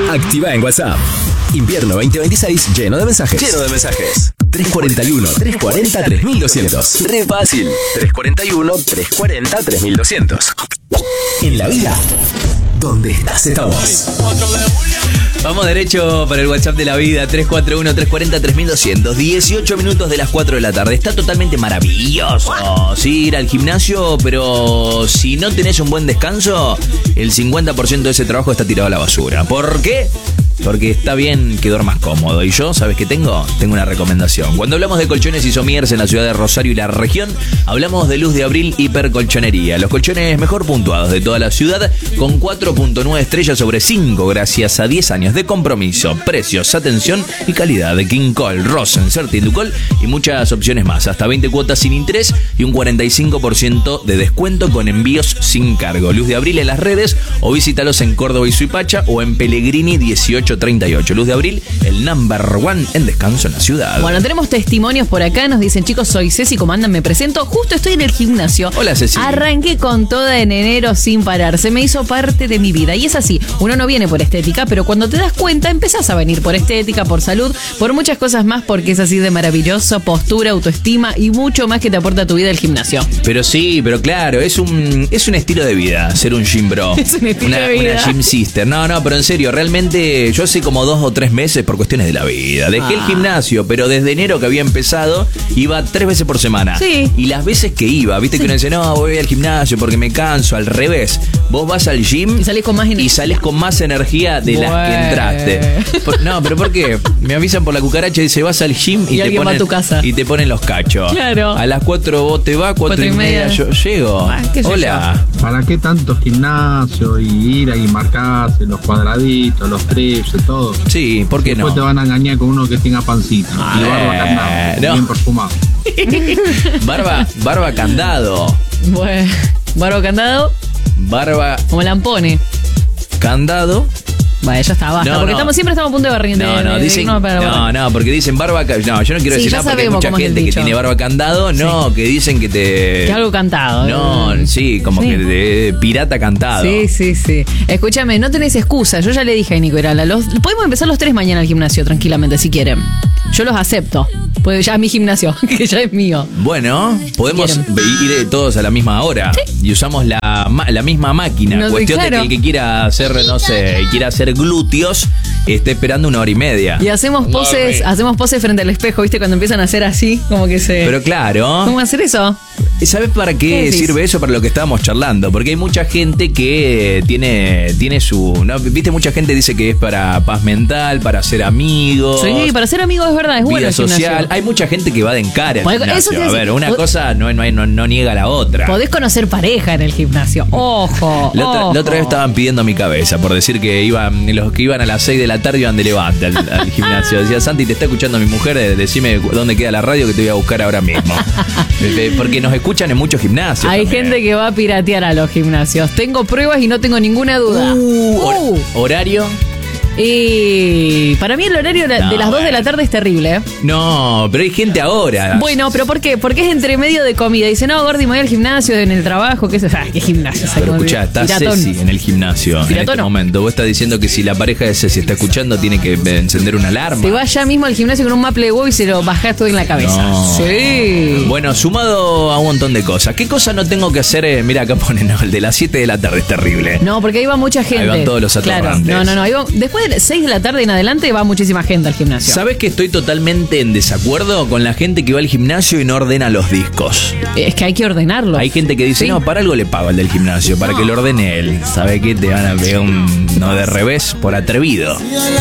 Activa en WhatsApp. Invierno 2026 lleno de mensajes. 341-340-3200. Re fácil. 341-340-3200. En la vida, ¿dónde estás? Estamos. Vamos derecho para el WhatsApp de la vida, 341-340-3200. 18 minutos de las 4 de la tarde. Está totalmente maravilloso, sí, ir al gimnasio, pero si no tenés un buen descanso, el 50% de ese trabajo está tirado a la basura. ¿Por qué? Porque está bien que duermas cómodo. Y yo, ¿sabes qué tengo? Tengo una recomendación. Cuando hablamos de colchones y somiers en la ciudad de Rosario y la región, hablamos de Luz de Abril Hipercolchonería. Los colchones mejor puntuados de toda la ciudad, con 4.9 estrellas sobre 5, gracias a 10 años de compromiso, precios, atención y calidad de King Cole, Rosen, Certiducol y muchas opciones más. Hasta 20 cuotas sin interés y un 45% de descuento con envíos sin cargo. Luz de Abril en las redes o visítalos en Córdoba y Suipacha o en Pellegrini 1838. Luz de Abril, el #1 en descanso en la ciudad. Bueno, tenemos testimonios por acá. Nos dicen, chicos, soy Ceci, ¿cómo andan? Me presento. Justo estoy en el gimnasio. Hola, Ceci. Arranqué con toda en enero sin parar. Se me hizo parte de mi vida. Y es así, uno no viene por estética, pero cuando te das cuenta empezás a venir por estética, por salud, por muchas cosas más, porque es así de maravilloso, postura, autoestima y mucho más que te aporta a tu vida el gimnasio. Pero sí, pero claro, es un estilo de vida ser un gym bro. Es un estilo de vida. Una gym sister. No, pero en serio, realmente yo hace como 2 o 3 meses por cuestiones de la vida. Dejé el gimnasio, pero desde enero que había empezado, iba 3 veces por semana. Sí. Y las veces que iba, viste que uno dice, no, voy al gimnasio porque me canso. Al revés, vos vas al gym y salís con más energía. Y salís con más energía de las que entraste. No, pero ¿por qué? Me avisan por la cucaracha y dice, vas al gym y te ponen, va a tu casa. Y te ponen los cachos. Claro. A las 4 vos te vas, 4 y media yo llego. Hola. ¿Para qué tanto gimnasio y ir ahí marcarse los cuadraditos, los trips, todo? Sí, ¿por qué Después no? te van a engañar con uno que tenga pancita. Y barba candado, no. bien perfumado. Barba candado. Bueno, barba candado. Barba Como lampone. candado. Bueno, ya está, basta. No, porque no. siempre estamos a punto de barriente. Dicen, porque dicen barba. No, yo no quiero Sí, decir ya nada porque hay sabemos mucha cómo es el gente que dicho. tiene barba candado. No, que dicen que te. Que algo cantado. No, sí, como que de pirata cantado. Sí. Escúchame, no tenés excusa. Yo ya le dije a Nico Irala. Podemos empezar los 3 mañana al gimnasio, tranquilamente, si quieren. Yo los acepto. Pues ya es mi gimnasio, que ya es mío. Bueno, podemos ir todos a la misma hora. Sí. Y usamos la misma máquina. No, Cuestión claro. de que el que quiera hacer, no sé, quiera hacer glúteos, esté esperando 1 hora y media. Y hacemos poses frente al espejo, ¿viste? Cuando empiezan a hacer así, como que se... Pero claro. ¿Cómo hacer eso? ¿Sabes para qué sirve eso? Para lo que estábamos charlando. Porque hay mucha gente que tiene su... ¿no? ¿Viste? Mucha gente dice que es para paz mental, para ser amigos. Sí, para ser amigos es verdad, es bueno vida el gimnasio. social. Hay mucha gente que va de encara al gimnasio. A ver, una cosa no niega la otra. Podés conocer pareja en el gimnasio. Ojo. La otra vez estaban pidiendo mi cabeza por decir que los que iban a las 6 de la tarde iban de levante al gimnasio. Decía, Santi, te está escuchando mi mujer, decime dónde queda la radio que te voy a buscar ahora mismo. Porque nos escuchan en muchos gimnasios. Hay también. gente que va a piratear a los gimnasios. Tengo pruebas y no tengo ninguna duda. ¿Horario? Y para mí el horario de las 2 de la tarde es terrible, ¿eh? No, pero hay gente ahora. Bueno, pero ¿por qué? Porque es entre medio de comida. Dice, no, Gordi, me voy al gimnasio, en el trabajo, ¿qué es eso? ¿Qué gimnasio? Pero escuchá, está Ceci en el gimnasio en este momento. Vos estás diciendo que si la pareja de Ceci está escuchando, tiene que encender una alarma. Te vas ya mismo al gimnasio con un maple de huevo y se lo bajás todo en la cabeza. No. Sí. Bueno, sumado a un montón de cosas. ¿Qué cosa no tengo que hacer? Mira, acá ponen, el de las 7 de la tarde es terrible. No, porque ahí va mucha gente. Ahí van todos los atorrantes. Claro. No. Ahí va, después de 6 de la tarde en adelante va muchísima gente al gimnasio. ¿Sabés que estoy totalmente en desacuerdo con la gente que va al gimnasio y no ordena los discos? Es que hay que ordenarlo. Hay gente que dice, no, para algo le pago al del gimnasio, para que lo ordene él. ¿Sabe qué? Te van a pegar no de revés por atrevido.